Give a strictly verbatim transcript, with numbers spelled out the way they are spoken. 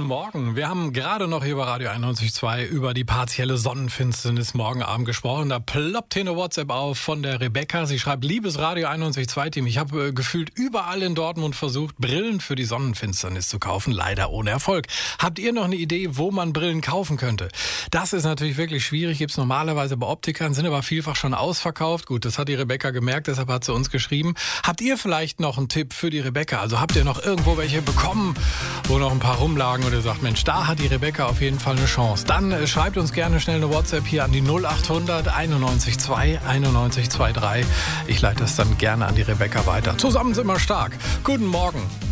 Morgen. Wir haben gerade noch hier bei Radio einundneunzig Komma zwei über die partielle Sonnenfinsternis morgen Abend gesprochen. Da ploppt hier eine WhatsApp auf von der Rebecca. Sie schreibt, liebes Radio einundneunzig Komma zwei Team, ich habe äh, gefühlt überall in Dortmund versucht, Brillen für die Sonnenfinsternis zu kaufen. Leider ohne Erfolg. Habt ihr noch eine Idee, wo man Brillen kaufen könnte? Das ist natürlich wirklich schwierig. Gibt es normalerweise bei Optikern, sind aber vielfach schon ausverkauft. Gut, das hat die Rebecca gemerkt, deshalb hat sie uns geschrieben. Habt ihr vielleicht noch einen Tipp für die Rebecca? Also habt ihr noch irgendwo welche bekommen, wo noch ein paar rumlagen oder sagt, Mensch, da hat die Rebecca auf jeden Fall eine Chance. Dann äh, schreibt uns gerne schnell eine WhatsApp hier an die null acht hundert einundneunzig zwei einundneunzig zwei drei. Ich leite das dann gerne an die Rebecca weiter. Zusammen sind wir stark. Guten Morgen.